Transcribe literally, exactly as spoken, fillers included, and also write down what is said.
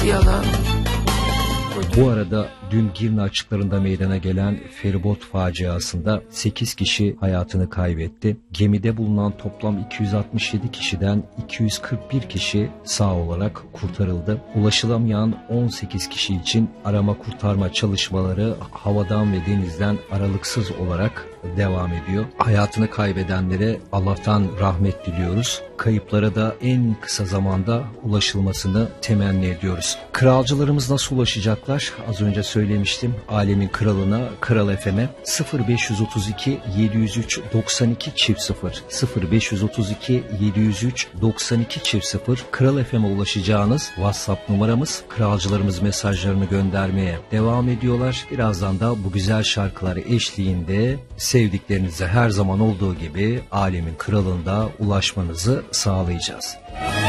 yalan. Bu arada dün Girne açıklarında meydana gelen feribot faciasında sekiz kişi hayatını kaybetti. Gemide bulunan toplam iki yüz altmış yedi kişiden iki yüz kırk bir kişi sağ olarak kurtarıldı. Ulaşılamayan on sekiz kişi için arama kurtarma çalışmaları havadan ve denizden aralıksız olarak devam ediyor. Hayatını kaybedenlere Allah'tan rahmet diliyoruz. Kayıplara da en kısa zamanda ulaşılmasını temenni ediyoruz. Kralcılarımız nasıl ulaşacaklar? Az önce söylemiştim. Alemin kralına, Kral F M'e sıfır beş otuz iki yedi yüz üç doksan iki çift sıfır sıfır beş otuz iki yedi yüz üç doksan iki çift sıfır Kral F M'e ulaşacağınız WhatsApp numaramız. Kralcılarımız mesajlarını göndermeye devam ediyorlar. Birazdan da bu güzel şarkıları eşliğinde sevdiklerinize her zaman olduğu gibi Alemin kralında ulaşmanızı sağlayacağız.